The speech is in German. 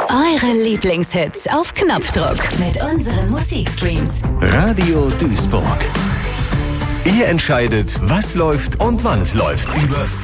Eure Lieblingshits auf Knopfdruck mit unseren Musikstreams. Radio Duisburg. Ihr entscheidet, was läuft und wann es läuft. Über